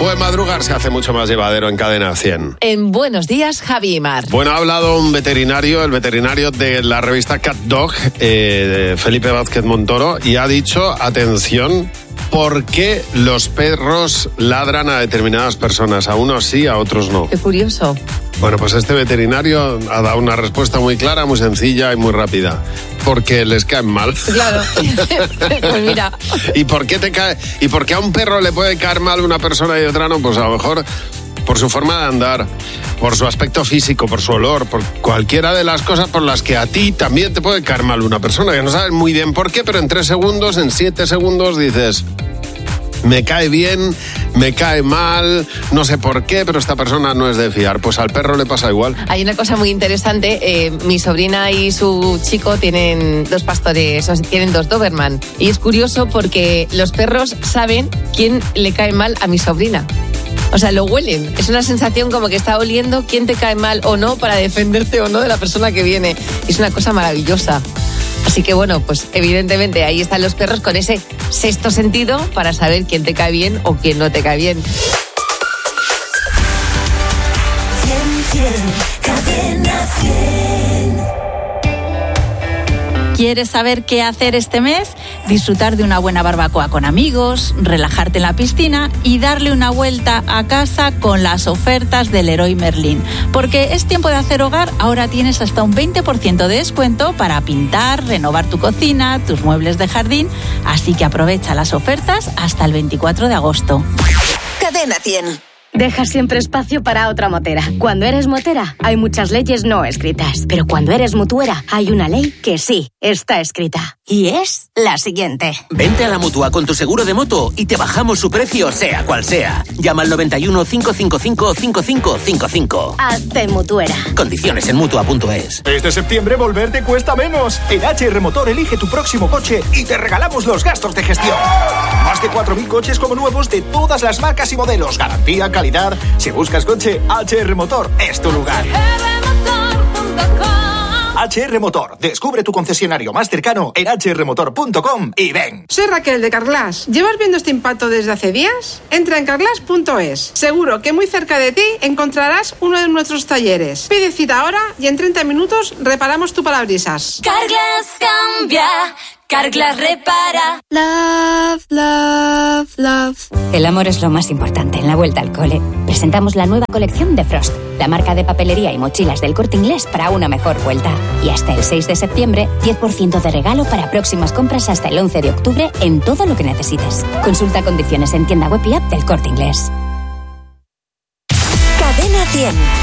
Pues madrugar se hace mucho más llevadero en Cadena 100. En Buenos Días, Javi y Mar. Bueno, ha hablado un veterinario, el veterinario de la revista Cat Dog, Felipe Vázquez Montoro, y ha dicho, atención, ¿por qué los perros ladran a determinadas personas? A unos sí, a otros no. Qué curioso. Bueno, pues este veterinario ha dado una respuesta muy clara, muy sencilla y muy rápida. Porque les caen mal. Claro. Pues mira. ¿Y por qué a un perro le puede caer mal una persona y otra no? Pues a lo mejor por su forma de andar, por su aspecto físico, por su olor, por cualquiera de las cosas por las que a ti también te puede caer mal una persona, que no sabes muy bien por qué, pero en 3 segundos, en 7 segundos dices... Me cae bien, me cae mal, no sé por qué, pero esta persona no es de fiar. Pues al perro le pasa igual. Hay una cosa muy interesante. Mi sobrina y su chico tienen 2 pastores, tienen 2 Doberman. Y es curioso porque los perros saben quién le cae mal a mi sobrina. O sea, lo huelen. Es una sensación como que está oliendo quién te cae mal o no para defenderte o no de la persona que viene. Es una cosa maravillosa. Así que bueno, pues evidentemente ahí están los perros con ese sexto sentido para saber quién te cae bien o quién no te cae bien. Cadena 100. ¿Quieres saber qué hacer este mes? Disfrutar de una buena barbacoa con amigos, relajarte en la piscina y darle una vuelta a casa con las ofertas del Leroy Merlin. Porque es tiempo de hacer hogar, ahora tienes hasta un 20% de descuento para pintar, renovar tu cocina, tus muebles de jardín. Así que aprovecha las ofertas hasta el 24 de agosto. Cadena 100. Deja siempre espacio para otra motera. Cuando eres motera, hay muchas leyes no escritas. Pero cuando eres mutuera, hay una ley que sí está escrita. Y es la siguiente. Vente a la Mutua con tu seguro de moto y te bajamos su precio, sea cual sea. Llama al 91 555 5555. Hazte mutuera. Condiciones en Mutua.es. Este septiembre volver te cuesta menos. En HR Motor elige tu próximo coche y te regalamos los gastos de gestión. Más de 4.000 coches como nuevos de todas las marcas y modelos. Garantía, calidad. Si buscas coche, HR Motor es tu lugar. HR Motor. Descubre tu concesionario más cercano en hrmotor.com y ven. Soy Raquel de Carglass. ¿Llevas viendo este impacto desde hace días? Entra en carglass.es. Seguro que muy cerca de ti encontrarás uno de nuestros talleres. Pide cita ahora y en 30 minutos reparamos tu parabrisas. Carglass cambia. Carglass repara. Love, love, love. El amor es lo más importante en la vuelta al cole. Presentamos la nueva colección de Frost, la marca de papelería y mochilas del Corte Inglés para una mejor vuelta. Y hasta el 6 de septiembre, 10% de regalo para próximas compras hasta el 11 de octubre en todo lo que necesites. Consulta condiciones en tienda web y app del Corte Inglés. Cadena 100.